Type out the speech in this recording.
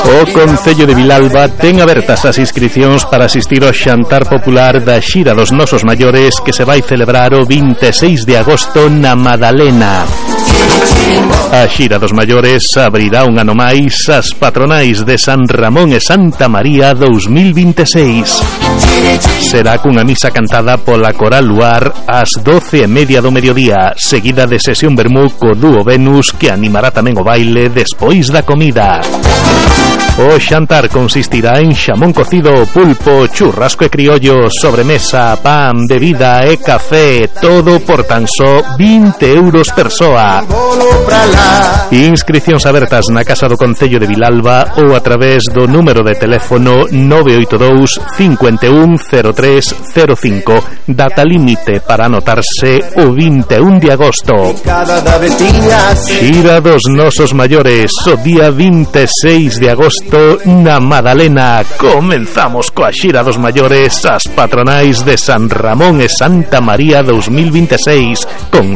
O Concello de Vilalba ten abertas as inscricións para asistir ao xantar popular da Xira dos Nosos Maiores que se vai celebrar o 26 de agosto na Madalena. A Xira dos Maiores abrirá un ano máis as patronais de San Ramón e Santa María 2026. Será cunha misa cantada pola Coral Luar ás 12:30 do mediodía, seguida de sesión vermú co dúo Venus que animará tamén o baile despois da comida. O xantar consistirá en xamón cocido, pulpo, churrasco e criollo, sobremesa, pan, bebida e café, todo por tan só 20 euros persoa. Inscricións abertas na Casa do Concello de Vilalba ou a través do número de teléfono 982 51 0305. Data límite para anotarse o 21 de agosto. Xira dos Nosos Maiores, o día 26 de agosto na Madalena. Comenzamos coa Xira dos Maiores, as patronais de San Ramón e Santa María 2026 con